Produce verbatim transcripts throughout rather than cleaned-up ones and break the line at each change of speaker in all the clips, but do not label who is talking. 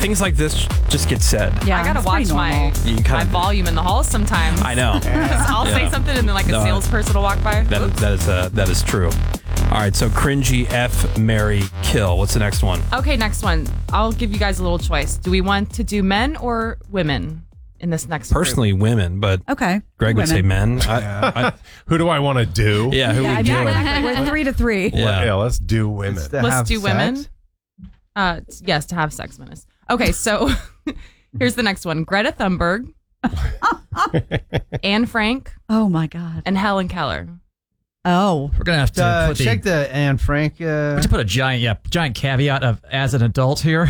things like this just get said.
Yeah,
I gotta
it's
watch
pretty
my
normal.
You
my
kinda-
volume in the hall sometimes.
I know.
I'll
Yeah.
say something and then like a
No,
salesperson will walk by.
That is,
Oops.
that is uh, that is true. All right, so cringy, F, marry, kill. What's the next one?
Okay, next one. I'll give you guys a little choice. Do we want to do men or women in this next group?
Personally, women, but
Okay.
Greg would
Women.
say men. I, I,
Who do I want to do?
yeah, who
Yeah,
we doing?
exactly. We're three to three.
Yeah.
Well, yeah, let's do women.
It's to
Let's
have
do women.
sex.
Uh, t- yes, to have sex menace. Okay, so here's the next one: Greta Thunberg, Anne Frank,
Oh my God.
and Helen Keller.
Oh.
We're gonna have to
Uh,
put the,
check the Anne Frank. Uh,
to put a giant, yeah, giant caveat of as an adult here.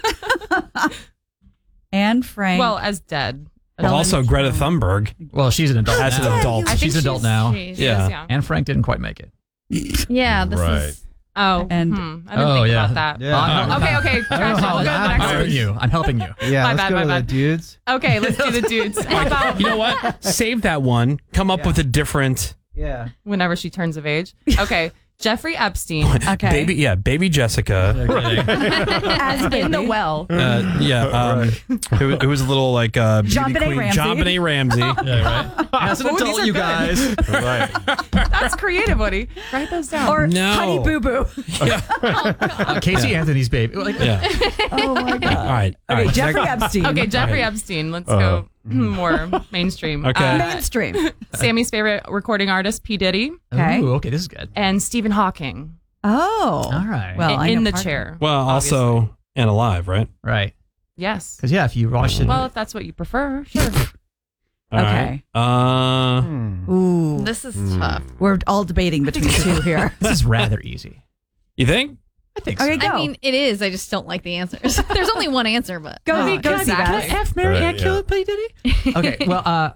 Anne Frank.
Well, as dead.
Well, also Greta Thunberg.
Well, she's an adult.
As an
now.
adult.
I think
she's an adult now.
She-
She
Yeah.
is, yeah.
Anne Frank didn't quite make it.
Yeah, this
Right.
is.
Oh,
And-
hmm, I didn't
Oh,
think
yeah.
about that.
Yeah.
Uh,
Okay, okay. Trash it.
how
We'll go to the
that
I'm
next
helping
one.
you. I'm helping you.
yeah,
My
let's
bad,
go
my
to the
bad.
dudes.
Okay, let's do the dudes. How about
You know what? Save that one. Come up
Yeah.
with a different
Yeah.
whenever she turns of age? Okay, Jeffrey Epstein
okay.
baby. Yeah, baby Jessica.
As
in the
baby.
well.
Uh, yeah, um, who, who was a little like uh, beauty
John Benet
queen.
Ramsey.
John Benet Ramsey.
Yeah, right. As an
Ooh, these
adult,
are
you
good.
guys.
Right.
That's creative, buddy. Write those down.
Or
No.
Honey Boo Boo.
Uh, Casey Anthony's baby. Like,
Yeah.
Oh my God.
All right. all
Okay,
right.
Jeffrey
Next-
Epstein.
okay, Jeffrey
Alright.
Epstein. Let's
Uh,
go more mainstream.
Okay.
Uh,
Mainstream.
Sammy's favorite recording artist, P. Diddy,
Okay.
Ooh, okay, this is good.
and Stephen Hawking
Oh.
All right.
Well, I
in
know
the
part of
chair.
Well,
obviously.
also and alive, right?
Right.
Yes.
Because yeah, if you watched it,
Well, if that's what you prefer, sure.
All
Okay.
right. Uh,
Hmm.
Ooh.
This is
Hmm.
tough.
We're all debating between two here.
this is rather easy.
you think?
I think so.
Okay, go.
I mean, it is. I just don't like the answers. There's only one answer, but
go,
Oh,
go,
exactly.
Seabass.
F Mary
Right,
and kill
yeah.
it, P. Diddy. Okay, well, uh,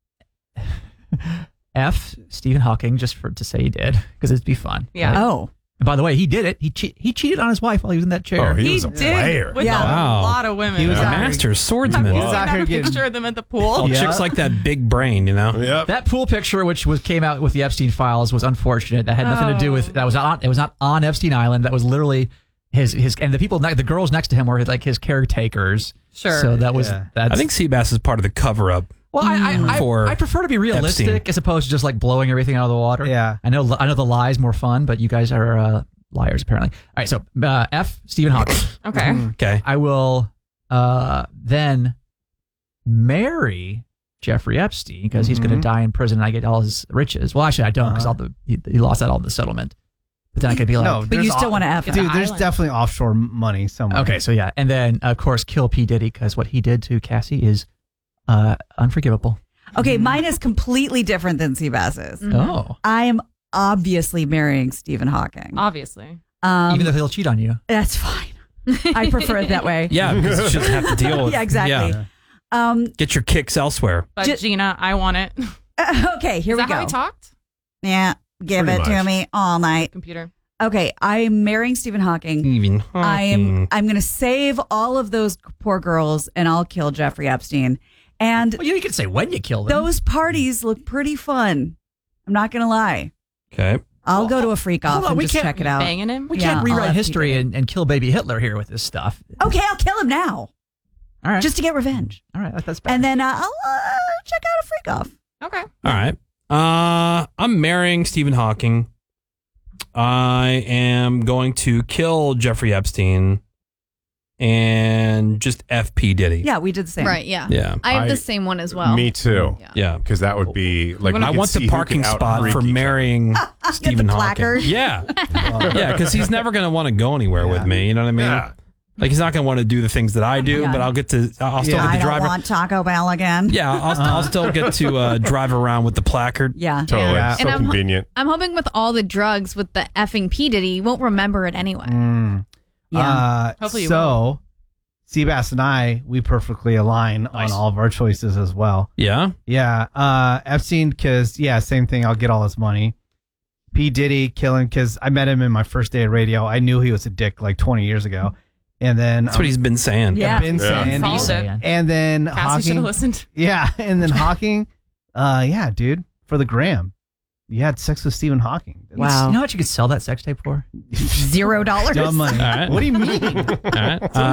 F Stephen Hawking, just for to say he did, because it'd be fun.
Yeah.
Oh.
And by the way, he did it. He che- he cheated on his wife while he was in that chair.
Oh, he,
He
was a
did
player.
with
Yeah.
a
Wow.
lot of women.
He was
A
out-
master
Have
swordsman.
you
He
seen
was out
that
here getting-
picture of them at the pool?
Oh,
Yeah.
chicks like that big brain, you know?
Yep.
That pool picture, which was came out with the Epstein files, was unfortunate. That had nothing to do with that. Was not. It was not on Epstein Island. That was literally his his and the people, ne- the girls next to him were like his caretakers.
Sure.
So that was
Yeah.
that.
I think Seabass is part of the cover up.
Well, I I,
For
I I prefer to be realistic
Epstein.
as opposed to just like blowing everything out of the water.
Yeah.
I know I know the lie's more fun, but you guys are uh, liars apparently. All right, so uh, F Stephen Hawking.
Okay.
Okay.
I will uh, then marry Jeffrey Epstein because he's going to
Mhm.
die in prison and I get all his riches. Well, actually, I don't because
Uh-huh.
all the he, he lost that all in the settlement. But then I could be like,
No,
But
there's
you still
off-
want to F
It's
him.
Dude, there's
island.
definitely offshore m- money somewhere.
okay, so yeah, and then of course kill P Diddy because what he did to Cassie is uh, unforgivable.
Okay, mine is completely different than Seabass's.
Oh,
I am obviously marrying Stephen Hawking.
Obviously.
Um,
even though he'll cheat on you.
that's fine. I prefer it that way.
Yeah, because you shouldn't have to deal with
Yeah, exactly.
Yeah.
Um,
Get your kicks elsewhere.
But
Ju-
Gina, I want it. Is
okay, here we
that
go.
how we talked?
Yeah, give
Pretty
it to
much.
me all night.
Computer.
Okay, I'm marrying Stephen Hawking.
Even
I am. I'm going to save all of those poor girls, and I'll kill Jeffrey Epstein. And
Well, you, know, you can say when you kill them.
those parties look pretty fun. I'm not going to lie.
Okay.
I'll go to a freak
hold
off
on,
and
we
just
can't-
check it out.
Banging him?
we
Yeah,
can't
I'll
rewrite
have to
history
do it.
and, and kill baby Hitler here with this stuff.
Okay, I'll kill him now,
All right,
just to get revenge.
all right, that- that's better.
And then uh, I'll uh, check out a freak off.
Okay.
All right. Uh, I'm marrying Stephen Hawking. I am going to kill Jeffrey Epstein and just F P Diddy.
Yeah, we did the same.
right, yeah.
Yeah.
I have
I-
the same one as well.
Me too.
Yeah.
Yeah.
Because that would be like we
I
could
want
see
the
who
parking
could
spot
outfreak
for
each other.
marrying Stephen Hawking.
placard.
Yeah. Yeah, because he's never going to want to go anywhere with
Yeah.
me. You know what I mean?
Yeah.
Like, he's not going to want to do the things that I do,
Yeah.
but I'll get to, I'll still
Yeah.
get
I
to
don't
drive.
want Taco Bell again.
Yeah, I'll, I'll still get to uh, drive around with the placard.
Yeah.
Totally.
Yeah.
So
And I'm-
convenient.
I'm hoping with all the drugs with the effing P. Diddy, you won't remember it anyway.
Mm.
Yeah.
Uh,
Hopefully you
so, Seabass and I, we perfectly align
Nice.
on all of our choices as well.
Yeah.
Yeah. Uh, Epstein, because, yeah, same thing. I'll get all his money. P. Diddy, killing, because I met him in my first day of radio. I knew he was a dick like twenty years ago. And then,
That's what he's been saying.
Yeah.
been
Yeah.
saying.
Called it.
And then
Cassie should
Hawking.
have listened.
Yeah. And then Hawking. Uh, yeah, dude, for the gram. You had sex with Stephen Hawking.
Wow.
You know what you could sell that sex tape for?
Zero dollars.
Dumb money.
All right.
What do you mean?
All right. Uh,